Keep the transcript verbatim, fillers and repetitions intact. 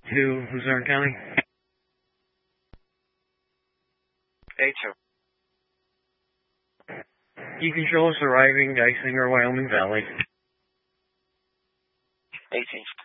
to Luzerne County. A two. You control us arriving Geisinger, Wyoming Valley. eighteen.